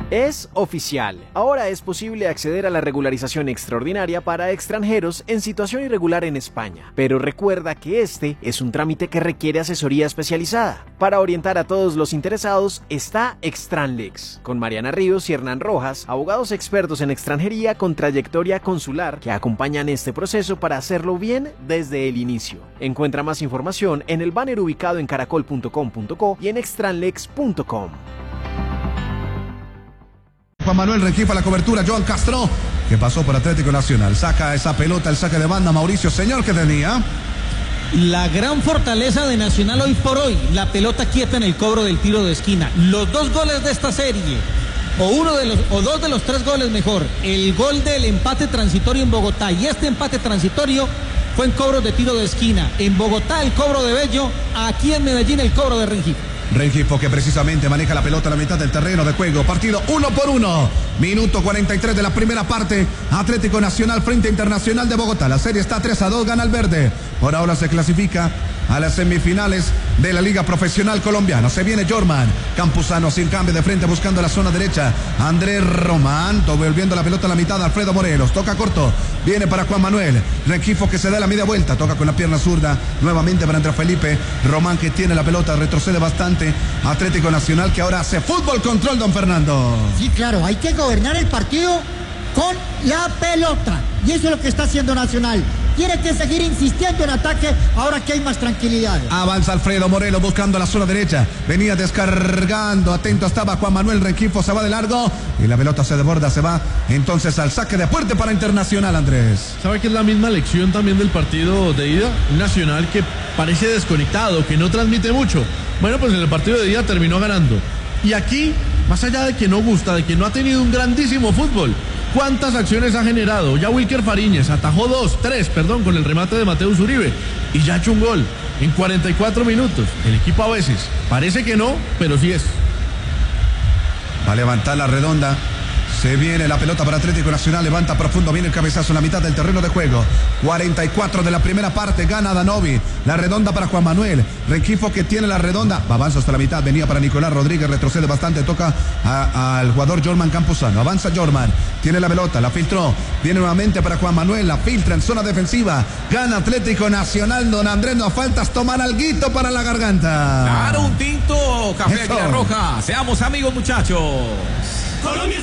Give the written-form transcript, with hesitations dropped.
Es oficial. Ahora es posible acceder a la regularización extraordinaria para extranjeros en situación irregular en España. Pero recuerda que este es un trámite que requiere asesoría especializada. Para orientar a todos los interesados está Extranlex, con Mariana Ríos y Hernán Rojas, abogados expertos en extranjería con trayectoria consular que acompañan este proceso para hacerlo bien desde el inicio. Encuentra más información en el banner ubicado en caracol.com.co y en extranlex.com. Juan Manuel Rengifo a la cobertura, Joan Castro, que pasó por Atlético Nacional, saca esa pelota, el saque de banda, Mauricio Señor, que tenía. La gran fortaleza de Nacional hoy por hoy, la pelota quieta en el cobro del tiro de esquina. Los 2 goles de esta serie, o 2 de los 3 goles mejor, el gol del empate transitorio en Bogotá y este empate transitorio fue en cobros de tiro de esquina. En Bogotá el cobro de Bello, aquí en Medellín el cobro de Rengifo. Rengifo que precisamente maneja la pelota a la mitad del terreno de juego. Partido 1-1. Minuto 43 de la primera parte. Atlético Nacional frente a Internacional de Bogotá. La serie está 3-2, gana el verde. Por ahora se clasifica a las semifinales de la Liga Profesional Colombiana. Se viene Jorman. Campuzano sin cambio de frente buscando la zona derecha. Andrés Román devolviendo la pelota a la mitad. Alfredo Morelos. Toca corto. Viene para Juan Manuel. Rengifo que se da la media vuelta. Toca con la pierna zurda. Nuevamente para Andrés Felipe. Román que tiene la pelota. Retrocede bastante. Atlético Nacional que ahora hace fútbol control, don Fernando. Sí, claro. Hay que gobernar el partido con la pelota. Y eso es lo que está haciendo Nacional. Tiene que seguir insistiendo en ataque ahora que hay más tranquilidad. Avanza Alfredo Morelos buscando la zona derecha. Venía descargando. Atento estaba Juan Manuel Rengifo. Se va de largo. Y la pelota se desborda. Se va entonces al saque de puerta para Internacional, Andrés. ¿Sabe que es la misma lección también del partido de ida? Un Nacional que parece desconectado, que no transmite mucho. Bueno, pues en el partido de ida terminó ganando. Y aquí, más allá de que no gusta, de que no ha tenido un grandísimo fútbol, ¿cuántas acciones ha generado? Ya Wilker Fariñez atajó 3 con el remate de Mateus Uribe y ya ha hecho un gol en 44 minutos. El equipo a veces parece que no, pero sí es. Va a levantar la redonda. Se viene la pelota para Atlético Nacional, levanta profundo, viene el cabezazo en la mitad del terreno de juego. 44 de la primera parte, gana Danovi. La redonda para Juan Manuel. Rengifo que tiene la redonda, avanza hasta la mitad, venía para Nicolás Rodríguez, retrocede bastante, toca al jugador Jorman Campuzano. Avanza Jorman, tiene la pelota, la filtró, viene nuevamente para Juan Manuel, la filtra en zona defensiva. Gana Atlético Nacional, don Andrés, no faltas tomar alguito para la garganta. Claro, un tinto, café Águila Roja. Seamos amigos, muchachos. Colombia.